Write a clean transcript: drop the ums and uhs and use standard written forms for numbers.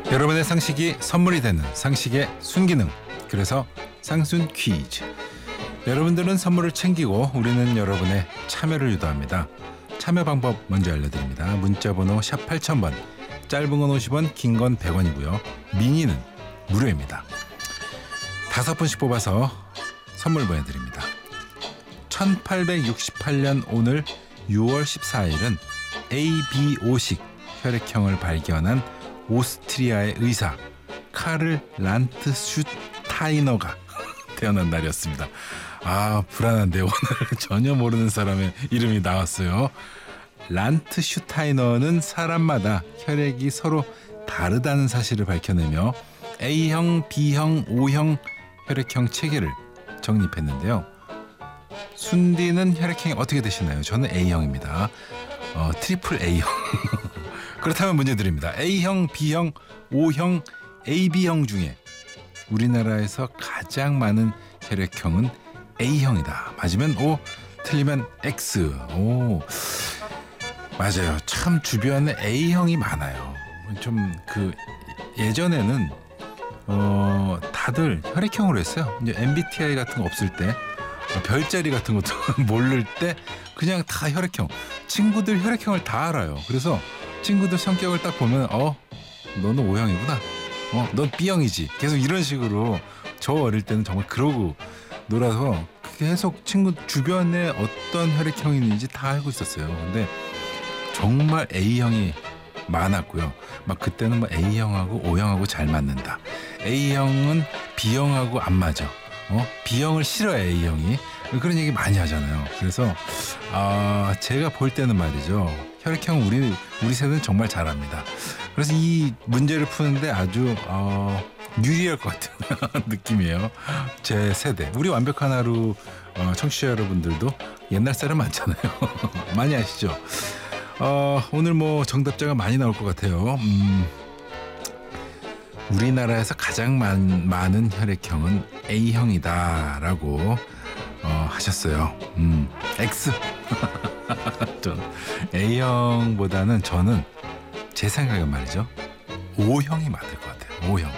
여러분의 상식이 선물이 되는 상식의 순기능, 그래서 상순 퀴즈. 여러분들은 선물을 챙기고 우리는 여러분의 참여를 유도합니다. 참여 방법 먼저 알려드립니다. 문자번호 샵 8000번, 짧은 건 50원, 긴 건 100원이고요. 미니는 무료입니다. 5분씩 뽑아서 선물 보내드립니다. 1868년 오늘 6월 14일은 ABO식 혈액형을 발견한 오스트리아의 의사 카를 란트슈타이너가 태어난 날이었습니다. 아, 불안한데 오늘 전혀 모르는 사람의 이름이 나왔어요. 란트슈타이너는 사람마다 혈액이 서로 다르다는 사실을 밝혀내며 A형, B형, O형 혈액형 체계를 정립했는데요. 순디는 혈액형이 어떻게 되시나요? 저는 A형입니다. 트리플 A형. 그렇다면 문제 드립니다. A형, B형, O형, AB형 중에 우리나라에서 가장 많은 혈액형은 A형이다. 맞으면 O, 틀리면 X. 오, 맞아요. 참 주변에 A형이 많아요. 좀 예전에는 다들 혈액형으로 했어요. 이제 MBTI 같은 거 없을 때, 별자리 같은 것도 모를 때 그냥 다 혈액형. 친구들 혈액형을 다 알아요. 그래서 친구들 성격을 딱 보면 너는 O형이구나. 넌 B형이지. 계속 이런 식으로 저 어릴 때는 정말 그러고 놀아서 계속 친구 주변에 어떤 혈액형이 있는지 다 알고 있었어요. 근데 정말 A형이 많았고요. 막 그때는 A형하고 O형하고 잘 맞는다. A형은 B형하고 안 맞아. B형을 싫어해 A형이. 그런 얘기 많이 하잖아요. 그래서 제가 볼 때는 말이죠. 혈액형 우리 세대는 정말 잘합니다. 그래서 이 문제를 푸는데 아주 유리할 것 같은 느낌이에요. 제 세대. 우리 완벽한 하루 청취자 여러분들도 옛날 사람 많잖아요. 많이 아시죠? 오늘 정답자가 많이 나올 것 같아요. 우리나라에서 가장 많은 혈액형은 A형이다라고 하셨어요. X. A형보다는 저는 제 생각엔 말이죠. O형이 맞을 것 같아요. O형.